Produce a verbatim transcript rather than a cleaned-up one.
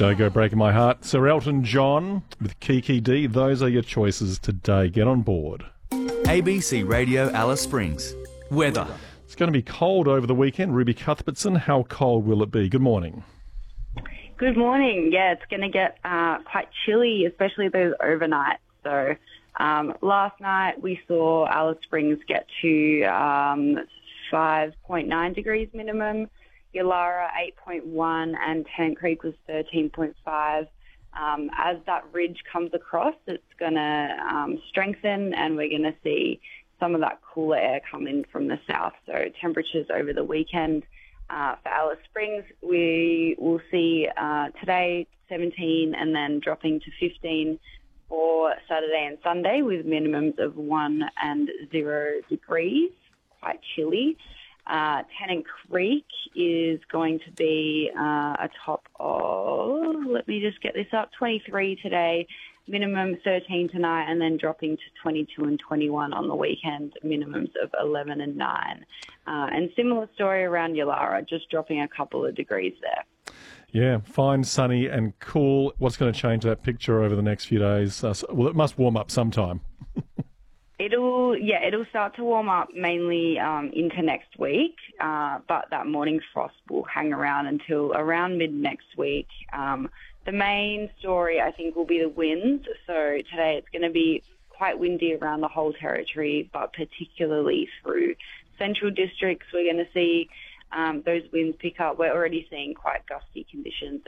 Don't Go Breaking My Heart. Sir Elton John with Kiki D. Those are your choices today. Get on board. A B C Radio Alice Springs. Weather. It's going to be cold over the weekend. Ruby Cuthbertson, how cold will it be? Good morning. Good morning. Yeah, it's going to get uh, quite chilly, especially those overnights. So um, last night we saw Alice Springs get to um, five point nine degrees minimum, Yulara eight point one, and Tennant Creek was thirteen point five. Um, as that ridge comes across, it's going to um, strengthen, and we're going to see some of that cooler air come in from the south. So temperatures over the weekend uh, for Alice Springs, we will see uh, today seventeen and then dropping to fifteen for Saturday and Sunday with minimums of one and zero degrees, quite chilly. Uh, Tennant Creek is going to be uh, a top of, let me just get this up, twenty-three today, minimum thirteen tonight, and then dropping to twenty-two and twenty-one on the weekend, minimums of eleven and nine. Uh, and similar story around Yulara, just dropping a couple of degrees there. Yeah, fine, sunny and cool. What's going to change that picture over the next few days? Uh, well, it must warm up sometime. It'll, yeah, it'll start to warm up mainly um, into next week, uh, but that morning frost will hang around until around mid next week. Um, the main story, I think, will be the winds. So today it's going to be quite windy around the whole territory, but particularly through central districts, we're going to see um, those winds pick up. We're already seeing quite gusty conditions